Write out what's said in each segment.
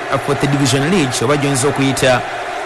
fourth division league oba joinza okuyita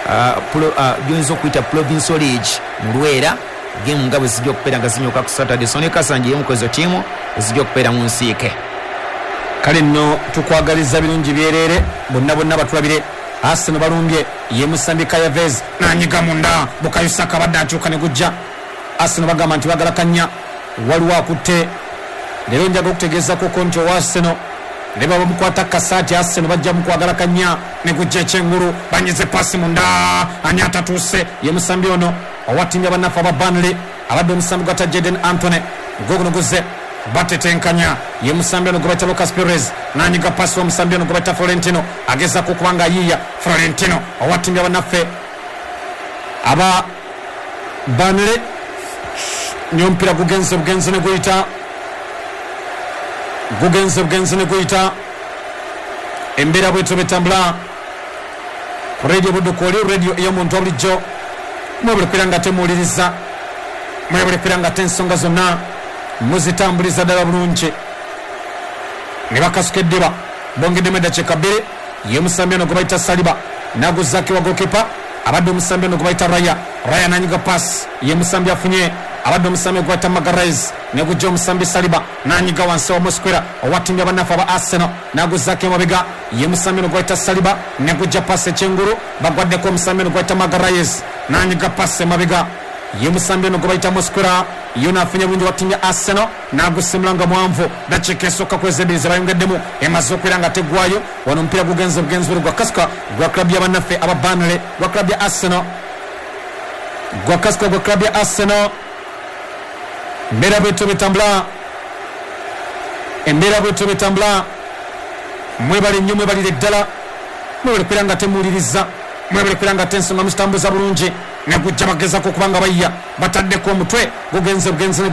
provincial league mu Lwera game nga bwe zijja okubeera nga zinyoka ku Saturday. So ne Kasanje y'omukozi ttiimu ezijja okubeera mu Nsiike. Kale nno tukwagaliza birungi byerere bonna batulabire. Arsenal balumbye ye Musambi Kayavez nanyiga munda Bukayo kabadde akyuka ne gujja. Arsenal bagamba nti bagala kanya waliwo akutte. Leero njaga okutegeeza ko konti wa Arsenal leba bamukwata kasati Arsenal bajja mukwagala kanya ne gujja ekyengulu banyize pasi munda anyata tuse ye Musambi ono owatimya banafa aba Burnley abadde Musambi gata Jaden Anthony gogo noguze batetenkanya ye Musambi ono gobata Lucas Perez nanyiga pasi wa Musambi ono gobata Florentino ageza kukubanga yiya Florentino owatimya banafe aba Burnley nyompira gugenze ne goita gugenze ne goita embera bwetu betambula ku radio budukoli radio iyo muntu obulijjo mwebule kwiranga temuliriza mwebule kwiranga tensonga zonna muzitambuliza ddala bulungi ne bakasukeddiba bongedde meddakiika bbiri ye Musambi ono gwe bayita Saliba naguzaki wa gokipa abadde Musambi ono gwe bayita Raya nanyiga pass ye Musambi afunye abadde Musambi gwe bayita Magalhaes ne gujja Musambi Saliba nanyiga wansi wa Mosquera owatimbya banafa aba Arsenal naguzaki mabega ye Musambi ono gwe bayita Saliba ne gujja pass ekyengulu bagwaddeko Musambi ono gwe bayita Magalhaes nanyiga pass mabega ye Musambi ono gwe bayita Mosquera yona afunye bulungi watimbya Arsenal nagusimulanga mwanvu dakiika esooka kwezebiriza bayongeddemu emaze okwera nga tegwayo wano omupiira gugenze gwa kasika gwa klabu y'abannaffe aba Burnley gwa klabu ya Arsenal gwa kasika gwa klabu ya Arsenal embeera bwetyo betambula mwebale nnyo mwebalire ddala mwebale kwera nga temuwuliriza mwebale kwera nga tensonga muzitambuza bulungi ne gujja bagezako okubanga bayya bataddeko omutwe gugenze ne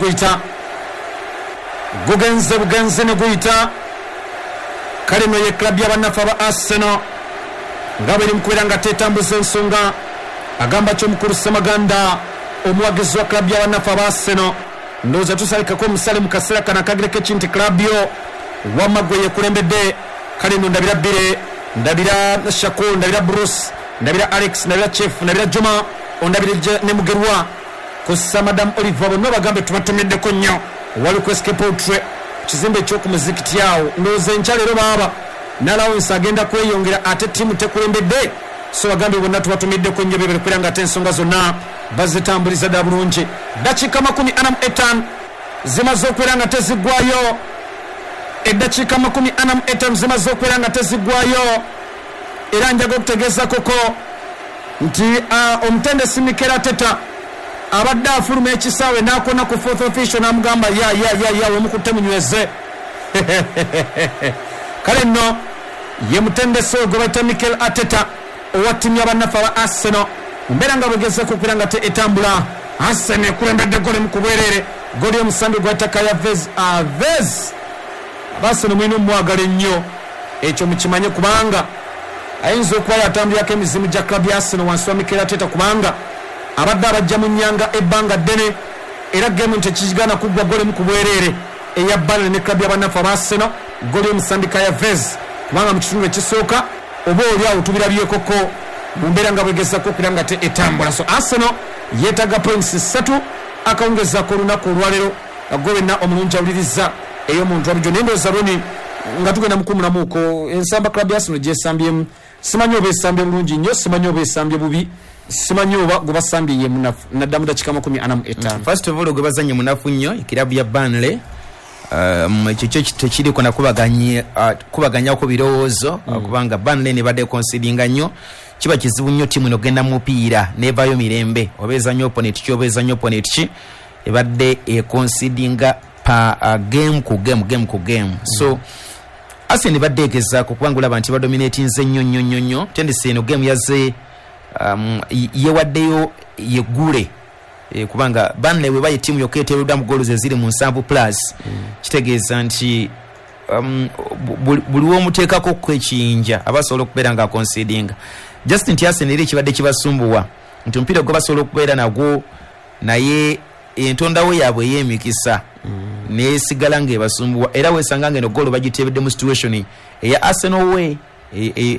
guyita kale no ye klabu y'abannaffe aba Arsenal nga beri mukubeera nga tetambuza ensonga agamba ky'omukulu Ssemaganda omuwagizi wa klabu y'abannaffe aba Arsenal ndowooza tusalikako omusale mu kaseera kano akagireko ekinti klabu yo wamma gwe yekulembedde kale no ndabira Bire ndabira Shakur ndabira Bruce ndabira Alex ndabira Chef ndabira Juma ondabira ne Mugerwa kussa Madam Oliver bonna bagambe tubatumiddeko nnyo wali ku escape outre kizimbe ekyokumuzikiti awo ndowooza enkya leero baaba n'alawunsi agenda kweyongera ate ttiimu tekulembedde so bagambe bonna tubatumiddeko nnyo bebere kwera nga ate ensonga zonna bazitambuliza ddala bulungi. Dakiika 45 zimaze okwera nga teziggwayo eddakiika 45 zimaze okwera nga teziggwayo era njaga okutegeeza koko nti omutendesi Mikel Arteta abadde afuluma ekisaawe n'akona ku fourth official n'amugamba ya wemukutte munyweze kale nno ye mutendesi gwe bayita Mikel Arteta owatimya bannaffe aba Arsenal mbeera nga bwegezeko okubeera nga etambula. Arsenal ekulembedde gole mu kubwerere goli omusambi gwe bayita Kayavez Arsenal mwine omwagala ennyo ekyo mukimanye kubanga ayinza okuba yatambulirako emizimu gya klabu ya Arsenal wansi wa Mikel Arteta kubanga abadde abajja mu nnyanga ebbanga ddene era gemu nti tekigana kuggwa gole mu kubwerere eya Burnley ne klabu y'abannaffe aba Arsenal goli omusambi Kayavez kubanga mu kitundu ekisooka oba oli awo tubirabyekoko mu mbeera nga bwegezako okubeera nga etambula. So Arsenal yeetaaga points 3 akawungezako olunaku olwaleero gwe wenna omulungi awuliriza ey'omuntu wabujo naye ndowooza loni nga tugenda mukumulamuuko ensamba klabu ya Arsenal gyesambyemu simanyi oba esambye bulungi nnyo simanyi oba esambye bubi simanyi oba gwe basambye ye munafu naddamu dakiika 45. First of all gwe bazanye munafu nnyo ekirabu ya Burnley ekyo tekiriko nakubaganyako birowoozo kubanga Burnley ne badde concedinga nnyo kiba kizibu nnyo ttiimu eno genda mu mupiira neevaayo mirembe oba ezanya opponent ki oba ezanya opponent ki ebadde econcedinga game ku game. So Arsenal badde egezaako kubanga olaba nti badominatinze nnyo tendisi eno game yazze yewaddeyo yeggule kubanga Burnley we baye ttiimu yokka eteereddwamu goals eziri mu 7+ kitegeeza nti buli womuteekako kwekiyinja abasobola okubeera nga concedinga just nti Arsenal eri ekibadde kibasumbuwa nti omupiira gwe basobola okubeera nagwo naye entondawo yaabwe ey'emikisa nesigala ng'ebasumbuwa era weesanga ng'eno goal bagiteebedde mu situation eya Arsenal we